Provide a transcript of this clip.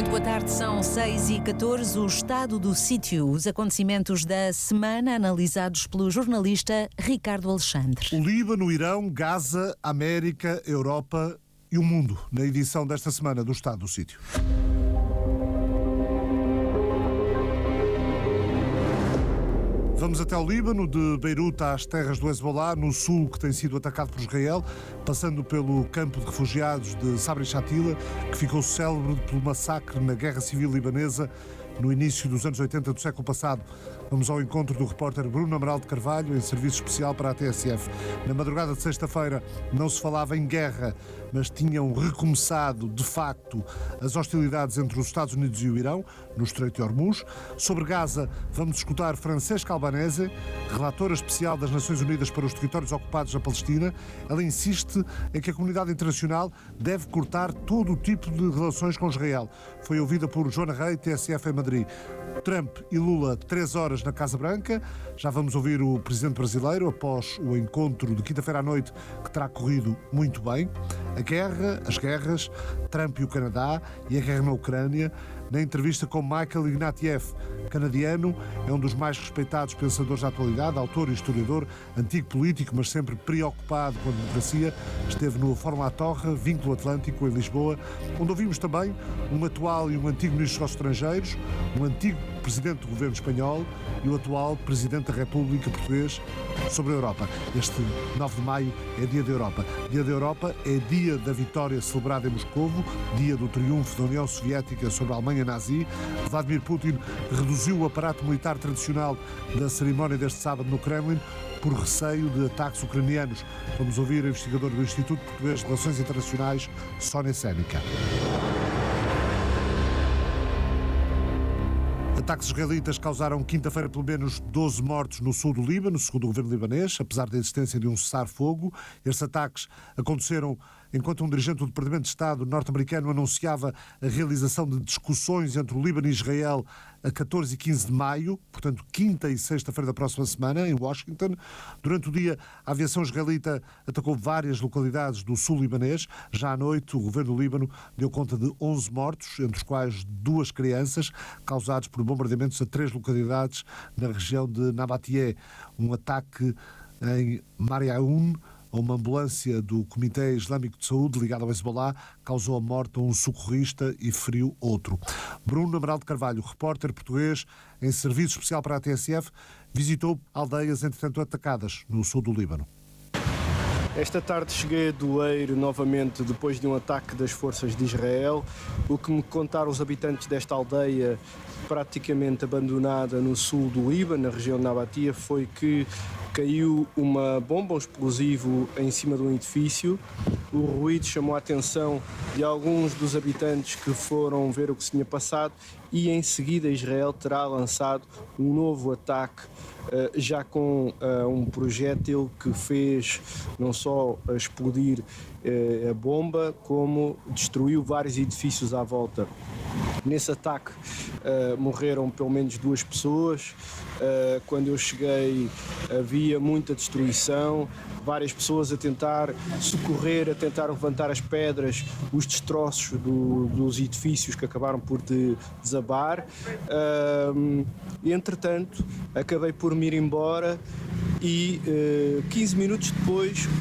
Muito boa tarde, são 6h14, o estado do sítio, os acontecimentos da semana analisados pelo jornalista Ricardo Alexandre. O Líbano, o Irão, Gaza, América, Europa e o mundo, na edição desta semana do estado do sítio. Vamos até o Líbano, de Beirute às terras do Hezbollah, no sul, que tem sido atacado por Israel, passando pelo campo de refugiados de Sabra e Shatila, que ficou célebre pelo massacre na Guerra Civil Libanesa no início dos anos 80 do século passado. Vamos ao encontro do repórter Bruno Amaral de Carvalho, em serviço especial para a TSF. Na madrugada de sexta-feira não se falava em guerra, mas tinham recomeçado, de facto, as hostilidades entre os Estados Unidos e o Irão, no Estreito de Hormuz. Sobre Gaza, vamos escutar Francesca Albanese, relatora especial das Nações Unidas para os territórios ocupados na Palestina. Ela insiste em que a comunidade internacional deve cortar todo o tipo de relações com Israel. Foi ouvida por Joana Rei, TSF em Madrid. Trump e Lula, 3 horas na Casa Branca. Já vamos ouvir o presidente brasileiro após o encontro de quinta-feira à noite, que terá corrido muito bem. A guerra, as guerras, Trump e o Canadá e a guerra na Ucrânia. Na entrevista com Michael Ignatieff, canadiano, é um dos mais respeitados pensadores da atualidade, autor e historiador, antigo político, mas sempre preocupado com a democracia. Esteve no Fórum à Torre, Vínculo Atlântico, em Lisboa, onde ouvimos também um atual e um antigo ministro dos Estrangeiros, um antigo presidente do governo espanhol e o atual presidente da República português sobre a Europa. Este 9 de maio é Dia da Europa. Dia da Europa é dia da vitória celebrada em Moscovo, dia do triunfo da União Soviética sobre a Alemanha nazi. Vladimir Putin reduziu o aparato militar tradicional da cerimónia deste sábado no Kremlin por receio de ataques ucranianos. Vamos ouvir a investigadora do Instituto Português de Relações Internacionais, Sónia Sénica. Ataques israelitas causaram quinta-feira pelo menos 12 mortos no sul do Líbano, segundo o governo libanês, apesar da existência de um cessar-fogo. Estes ataques aconteceram enquanto um dirigente do Departamento de Estado norte-americano anunciava a realização de discussões entre o Líbano e Israel a 14 e 15 de maio, portanto quinta e sexta-feira da próxima semana, em Washington. Durante o dia, a aviação israelita atacou várias localidades do sul libanês. Já à noite, o governo do Líbano deu conta de 11 mortos, entre os quais 2 crianças, causados por bombardeamentos a 3 localidades na região de Nabatie. Um ataque em Mariaun, uma ambulância do Comitê Islâmico de Saúde ligada ao Hezbollah, causou a morte a um socorrista e feriu outro. Bruno Amaral de Carvalho, repórter português em serviço especial para a TSF, visitou aldeias, entretanto, atacadas no sul do Líbano. Esta tarde cheguei a Doeiro novamente depois de um ataque das forças de Israel. O que me contaram os habitantes desta aldeia praticamente abandonada no sul do Líbano, na região de Nabatia, foi que caiu uma bomba, um explosivo em cima de um edifício. O ruído chamou a atenção de alguns dos habitantes que foram ver o que se tinha passado e em seguida Israel terá lançado um novo ataque já com um projétil que fez não só explodir a bomba, como destruiu vários edifícios à volta. Nesse ataque morreram pelo menos 2 pessoas. Quando eu cheguei havia muita destruição, várias pessoas a tentar socorrer, a tentar levantar as pedras, os destroços dos edifícios que acabaram por desabar. Entretanto, acabei por me ir embora e 15 minutos depois